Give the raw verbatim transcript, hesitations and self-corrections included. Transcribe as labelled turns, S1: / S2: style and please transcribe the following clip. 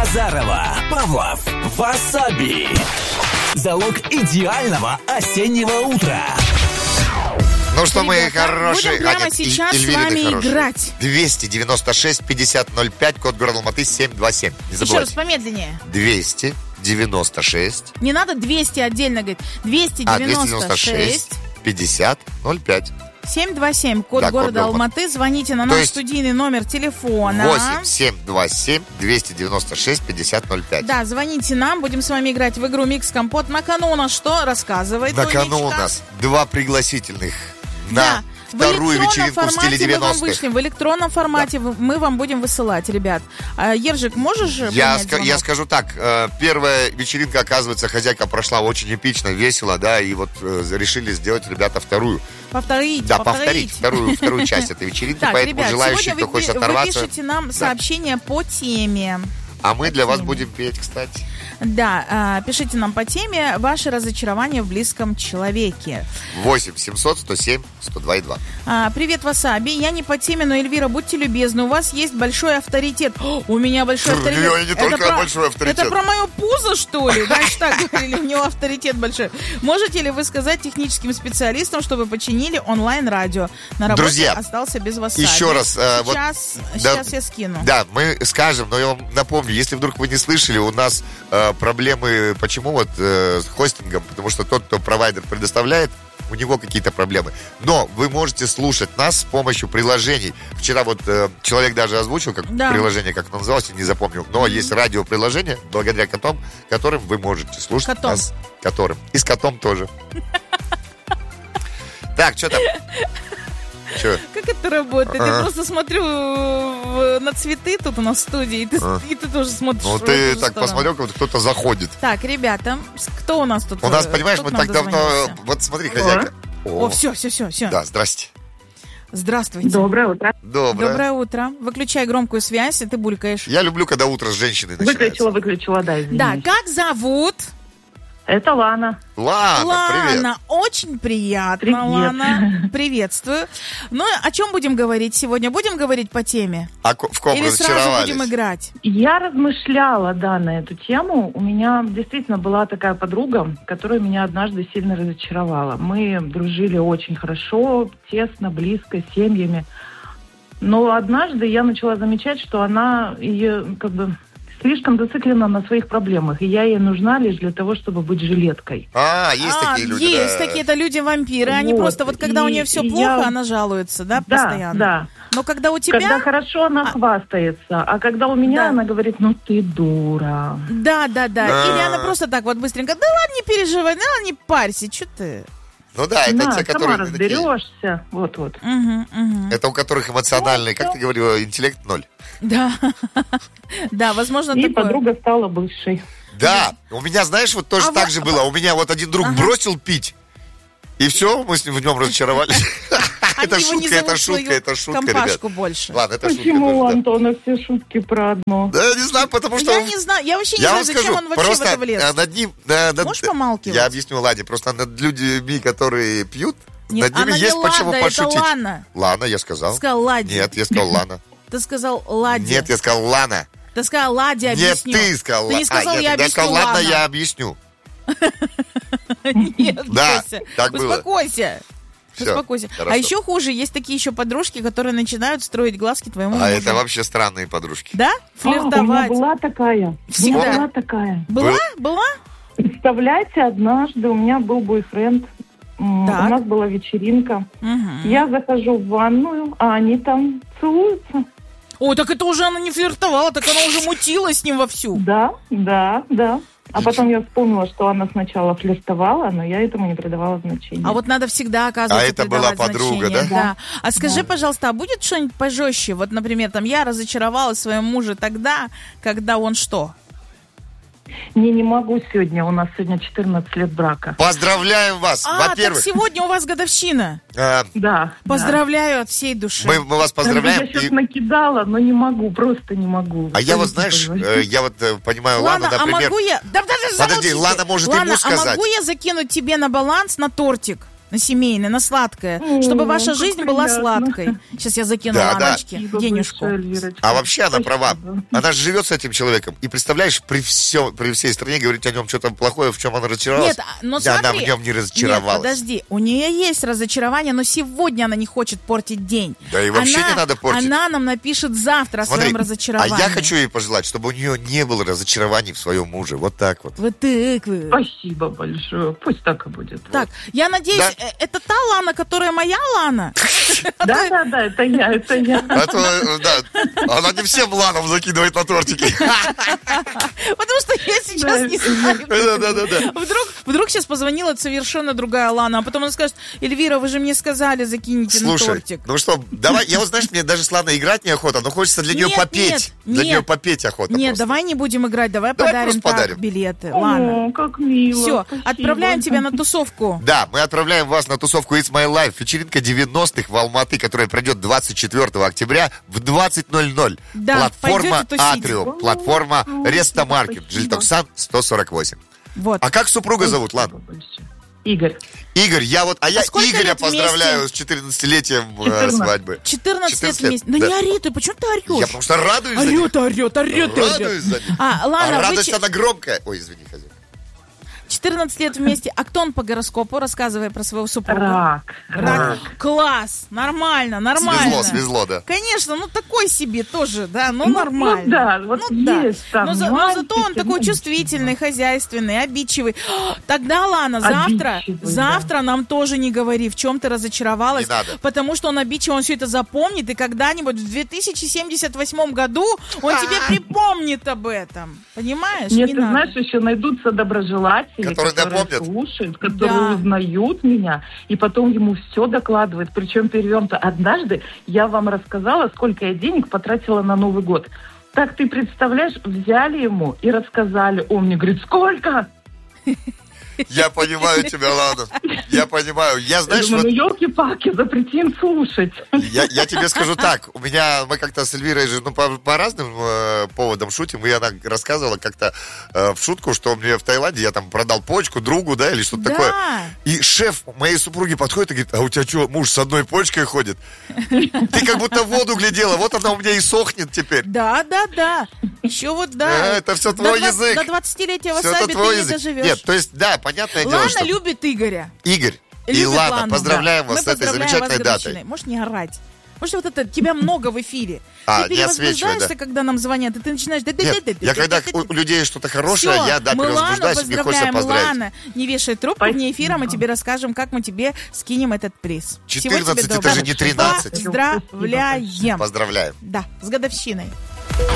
S1: Назарова, Павлов, Васаби. Залог идеального осеннего утра.
S2: Ну что,
S3: Ребята,
S2: мы хорошие.
S3: будем прямо
S2: а, нет,
S3: сейчас
S2: и,
S3: с вами
S2: хорошие.
S3: играть.
S2: двести девяносто шесть пятьдесят ноль пять, код города Алматы семь два семь. Не забывайте.
S3: Еще раз, помедленнее.
S2: двести девяносто шесть.
S3: Не надо двести отдельно говорить. двести девяносто шесть
S2: пятьдесят ноль пять.
S3: семь два семь, код
S2: Да, код
S3: города
S2: города.
S3: Алматы. Звоните на
S2: То
S3: наш
S2: есть
S3: студийный номер телефона.
S2: восемь семь два семь двести девяносто шесть пятьдесят ноль пять.
S3: Да, звоните нам, будем с вами играть в игру Микс Компот. На кону у нас что? Рассказывай,
S2: На кону у
S3: Тонечка.
S2: нас два пригласительных
S3: Да.
S2: на вторую
S3: в
S2: вечеринку в стиле
S3: формате мы вам
S2: девяностых.
S3: вышлем, в электронном формате да. мы вам будем высылать, ребят. А, Ержик, можешь
S2: я, ска-
S3: звонок?
S2: я скажу так, э, первая вечеринка, оказывается, хозяйка прошла очень эпично, весело, да, и вот э, решили сделать ребята вторую.
S3: Повторить,
S2: Да,
S3: повторить.
S2: повторить вторую, вторую часть этой вечеринки,
S3: Так,
S2: поэтому
S3: ребят,
S2: желающие,
S3: сегодня
S2: кто хочет
S3: вы,
S2: оторваться.
S3: вы пишите нам
S2: да.
S3: сообщение по теме.
S2: А мы
S3: по
S2: для вас
S3: теме.
S2: будем петь, кстати.
S3: Да, а, пишите нам по теме «Ваше разочарование в близком человеке».
S2: восемь семьсот сто семь сто два и два.
S3: А, привет, Васаби. Я не по теме, но, Эльвира, будьте любезны, у вас есть большой авторитет. О, у меня большой
S2: Фу,
S3: авторитет.
S2: у меня не только
S3: про,
S2: большой авторитет.
S3: Это про мое пузо, что ли? Дальше так говорили, у него авторитет большой. Можете ли вы сказать техническим специалистам, чтобы починили онлайн-радио? На работе
S2: Друзья,
S3: остался без Васаби.
S2: еще раз, э, вот,
S3: Сейчас,
S2: да,
S3: сейчас я скину.
S2: Да, мы скажем, но я вам напомню, если вдруг вы не слышали, у нас э, проблемы, почему вот э, с хостингом, потому что тот, кто провайдер предоставляет, у него какие-то проблемы. Но вы можете слушать нас с помощью приложений. Вчера вот э, человек даже озвучил, как
S3: Да.
S2: приложение, как оно называлось, не запомнил. Но mm-hmm. есть радиоприложение, благодаря котам, которым вы можете слушать
S3: Котом.
S2: нас. Которым. И с котом тоже. Так, что там? Че?
S3: Как это работает?
S2: Ага.
S3: Я просто смотрю в- на цветы тут у нас в студии, и ты,
S2: А.
S3: и ты тоже смотришь
S2: Ну,
S3: в эту
S2: ты
S3: же
S2: так
S3: сторону.
S2: посмотрел, как будто кто-то заходит.
S3: Так, ребята, с- кто у нас тут?
S2: У нас,
S3: э,
S2: понимаешь,
S3: кто
S2: мы
S3: к нам
S2: так давно...
S3: дозвонился?
S2: Вот смотри, хозяйка.
S3: О, все, все, все, все.
S2: Да, здрасте.
S3: Здравствуйте.
S4: Доброе утро.
S2: Доброе.
S3: Доброе утро. Выключай громкую связь, и ты булькаешь.
S2: Я люблю, когда утро с женщиной начинается.
S4: Выключила, выключила, да, извините.
S3: Да, как зовут?
S4: Это Лана.
S2: Лана, привет.
S3: Лана, очень приятно,
S4: Привет.
S3: Лана. Приветствую. Ну, о чем будем говорить сегодня? Будем говорить по теме?
S2: А ко- в ком
S3: Или сразу
S2: разочаровались?
S3: будем играть?
S4: Я размышляла, да, на эту тему. У меня действительно была такая подруга, которая меня однажды сильно разочаровала. Мы дружили очень хорошо, тесно, близко, с семьями. Но однажды я начала замечать, что она ее как бы слишком зациклена на своих проблемах, и я ей нужна лишь для того, чтобы быть жилеткой.
S2: А, есть
S3: А,
S2: такие люди,
S3: есть
S2: да.
S3: такие, это люди-вампиры. Они
S4: Вот,
S3: просто вот когда у
S4: и-
S3: нее все
S4: и
S3: плохо,
S4: я-
S3: она жалуется, да,
S4: Да,
S3: постоянно.
S4: да.
S3: Но когда у тебя...
S4: Когда хорошо, она
S3: А-
S4: хвастается, а когда у меня,
S3: Да.
S4: она говорит, ну ты дура.
S3: Да, да, да.
S2: Да.
S3: Или она просто так вот быстренько, да ладно, не переживай, да ладно, не парься, что ты...
S2: Ну да, это
S4: Да,
S2: те,
S4: сама
S2: которые... такие-
S4: разберешься. Вот-вот.
S3: Угу, угу.
S2: Это у которых эмоциональный, как ты говорила, интеллект ноль.
S3: Да. Да, возможно,
S4: И
S3: такое.
S4: подруга стала бывшей.
S2: Да, у меня, знаешь, вот тоже
S3: А
S2: так
S3: вы-
S2: же было. У меня вот один друг
S3: Ага.
S2: бросил пить, и все, мы с ним в нем разочаровались.
S3: Они
S2: Это
S3: его не
S2: шутка, это
S3: зовут
S2: шутка,
S3: свою
S2: это шутка, ребят.
S3: компашку больше.
S2: Ладно, это шутка.
S4: Почему у
S2: тоже, да.
S4: Антона все шутки про одно?
S2: Да, я не знаю, потому что...
S3: Я
S2: он-
S3: не знаю, я вообще не
S2: Я
S3: знаю,
S2: вам
S3: зачем
S2: скажу,
S3: он вообще
S2: просто
S3: в это влез.
S2: э, над ним... э, над-
S3: Можешь помалкивать?
S2: Я объясню Ладе, просто над людьми, которые пьют,
S3: Нет,
S2: над ними
S3: она не
S2: есть почему
S3: Лада, это
S2: пошутить.
S3: Лана.
S2: Лана, я сказал.
S3: Сказал Ладе.
S2: Нет, я сказал Лана.
S3: Ты сказал Ладе.
S2: Нет, я сказал Лана.
S3: Ты сказал Ладе,
S2: Нет,
S3: объясню.
S2: ты сказал
S3: Ты не сказал,
S2: а, нет,
S3: я
S2: я сказал,
S3: объясню,
S2: ладно,
S3: Лана.
S2: я объясню.
S3: Нет,
S2: Да,
S3: Кося,
S2: так было.
S3: успокойся.
S2: Всё,
S3: Успокойся.
S2: хорошо.
S3: А еще хуже, есть такие еще подружки, которые начинают строить глазки твоему
S2: А
S3: мужу.
S2: это вообще странные подружки.
S3: Да?
S4: А, у меня
S3: Флиртовать.
S4: была такая.
S3: Всегда.
S4: У меня была такая.
S3: Была? Была?
S4: Представляете, однажды у меня был бойфренд. М,
S3: Так.
S4: У нас была вечеринка.
S3: Мгм.
S4: Я захожу в ванную, а они там целуются.
S3: Ой, так это уже она не флиртовала, так она уже мутила с ним вовсю.
S4: Да, да, да. А потом я вспомнила, что она сначала флиртовала, но я этому не придавала значения.
S3: А вот надо всегда, оказывается,
S2: А это была
S3: придавать
S2: подруга,
S3: значение.
S2: да?
S3: Да. А скажи, пожалуйста, а будет что-нибудь пожестче? Вот, например, там я разочаровалась в своем муже тогда, когда он что?
S4: Не, не могу сегодня. У нас сегодня четырнадцать лет брака.
S2: Поздравляем вас,
S3: А,
S2: во-первых.
S3: так сегодня у вас годовщина.
S2: э,
S4: Да.
S3: Поздравляю от всей души.
S2: мы, мы вас
S4: Да.
S2: поздравляем.
S4: Я сейчас
S2: и-
S4: накидала, но не могу, просто не могу.
S2: А я вот,
S4: Скажите,
S2: знаешь,
S4: пожалуйста.
S2: э, я вот э, понимаю,
S3: Лана,
S2: Лана,
S3: а
S2: например...
S3: могу я... Да, да, да,
S2: Подожди,
S3: замолчите.
S2: Лана может
S3: Лана,
S2: ему сказать.
S3: а могу я закинуть тебе на баланс на тортик? на семейное, на сладкое,
S4: О,
S3: чтобы ваша
S4: как
S3: жизнь была
S4: приятно.
S3: сладкой. Сейчас я закину
S2: Да, да.
S3: Ланочке
S4: Спасибо
S3: денежку.
S4: большое, Эльвирочка.
S2: А вообще она
S4: Спасибо.
S2: права. Она же живет с этим человеком. И представляешь, при, всем, при всей стране говорить о нем что-то плохое, в чем она разочаровалась.
S3: Нет, а- но
S2: да,
S3: смотри.
S2: она в нем не
S3: Нет,
S2: разочаровалась.
S3: подожди, у нее есть разочарование, но сегодня она не хочет портить день.
S2: Да и вообще
S3: Она-
S2: не надо портить.
S3: Она нам напишет завтра о
S2: Смотри,
S3: своем разочаровании.
S2: а я хочу ей пожелать, чтобы у нее не было разочарований в своем муже. Вот так вот.
S3: Вот так вот.
S4: Спасибо большое. Пусть так и будет.
S3: Так, я надеюсь,
S2: Да.
S3: э, это та Лана, которая моя Лана?
S4: Да, да, да, это я, это я.
S2: А то, э, да, она не всем ланом закидывает на тортики.
S3: Потому что я сейчас
S4: Да.
S3: не знаю.
S2: Да, да, да, да.
S3: Вдруг, вдруг сейчас позвонила совершенно другая Лана, а потом она скажет: Эльвира, вы же мне сказали, закиньте на
S2: Слушай,
S3: тортик.
S2: ну что, давай, я вот, знаешь, мне даже с Ланой играть неохота, но хочется для нее
S3: Нет,
S2: попеть.
S3: нет,
S2: Для
S3: нет.
S2: нее попеть охота
S3: Нет,
S2: просто.
S3: давай не будем играть, давай,
S2: Давай
S3: подарим
S2: просто
S3: так
S2: подарим.
S3: билеты. Ладно.
S4: О, как мило.
S3: Все,
S4: Спасибо.
S3: отправляем тебя на тусовку.
S2: Да, мы отправляем вас на тусовку It's My Life, вечеринка девяностых в Алматы, которая пройдет двадцать четвёртого октября в двадцать ноль ноль.
S3: Да,
S2: Платформа
S3: пойдете тусить.
S2: Атриум, платформа
S4: О,
S2: Реста Маркет,
S4: спасибо.
S2: Жильтоксан сто сорок восемь.
S3: Вот.
S2: А как супруга зовут,
S4: Спасибо
S2: ладно?
S4: большое. Игорь.
S2: Игорь, я вот, а я
S3: сколько
S2: Игоря
S3: лет вместе?
S2: поздравляю с четырнадцатилетием э,
S4: четырнадцать.
S2: свадьбы.
S3: четырнадцать лет
S2: четырнадцать лет,
S3: вместе. Ну
S2: да.
S3: не ори ты, почему ты орешь?
S2: Я потому что радуюсь за них.
S3: Орет, орет, орет,
S2: Радуюсь
S3: орет.
S2: за них.
S3: А, ладно,
S2: А
S3: вы
S2: радость,
S3: че-
S2: она громкая. Ой, извини, хозяин.
S3: четырнадцать лет вместе. А кто он по гороскопу? Рассказывай про своего супруга.
S4: Рак.
S3: Рак. Класс, нормально, нормально.
S2: Свезло, свезло, да.
S3: Конечно, ну такой себе тоже, да, ну
S4: Ну,
S3: нормально.
S4: ну да, вот есть там
S3: но, за- но зато он
S4: мальчики,
S3: такой
S4: ну,
S3: чувствительный, хозяйственный, обидчивый. Тогда, Лана, завтра,
S4: Обидчивый,
S3: завтра нам тоже не говори, в чем ты разочаровалась.
S2: Не надо.
S3: Потому что он обидчивый, он все это запомнит, и когда-нибудь в две тысячи семьдесят восьмом году он тебе припомнит об этом. Понимаешь?
S4: Нет,
S3: Не
S4: ты
S3: надо.
S4: знаешь, еще найдутся доброжелатели,
S2: Которые напомнят.
S4: слушают, которые
S3: Да.
S4: узнают меня, и потом ему все докладывают. Причем перевем-то однажды я вам рассказала, сколько я денег потратила на Новый год. Так ты представляешь, взяли ему и рассказали. Он мне говорит, сколько?
S2: Я понимаю тебя, Лана. Я понимаю. Я,
S4: Я
S2: знаешь,
S4: думаю,
S2: вот
S4: ну елки-палки, запрети им слушать.
S2: Я, я тебе скажу так, у меня, мы как-то с Эльвирой же, ну, по, по разным э, поводам шутим, и она рассказывала как-то э, в шутку, что мне в Таиланде я там продал почку другу, да, или что-то
S3: Да.
S2: такое. И шеф моей супруги подходит и говорит, а у тебя что, муж с одной почкой ходит? Ты как будто в воду глядела, вот она у меня и сохнет теперь.
S3: Да, да, да. Еще вот, да.
S2: Э, это всё твой
S3: До двадцать-
S2: язык.
S3: До двадцатилетия
S2: Всё это
S3: васаби ты
S2: твой
S3: не
S2: язык.
S3: доживешь.
S2: Нет, то есть, да, понятное дело,
S3: Лана
S2: что...
S3: любит Игоря.
S2: Игорь и
S3: Любит
S2: Лана,
S3: Лану,
S2: поздравляем
S3: да.
S2: вас
S3: Мы
S2: с этой
S3: поздравляем
S2: замечательной
S3: вас с
S2: датой.
S3: годовщиной. Можешь не орать. Может, вот это, тебя много в эфире.
S2: А,
S3: ты
S2: не освечивай,
S3: перевозбуждаешься,
S2: да.
S3: когда нам звонят, и ты начинаешь...
S2: Нет, я когда у людей что-то хорошее,
S3: Всё,
S2: я, да,
S3: мы Лану
S2: перевозбуждаюсь, мне хочется
S3: поздравляем.
S2: поздравить.
S3: Лана, не вешай трубку, вне эфира мы тебе расскажем, как мы тебе скинем этот приз. Всего тебе
S2: четырнадцать, это
S3: доброго.
S2: же не тринадцать.
S3: Поздравляем.
S2: Поздравляем.
S3: Да, с годовщиной.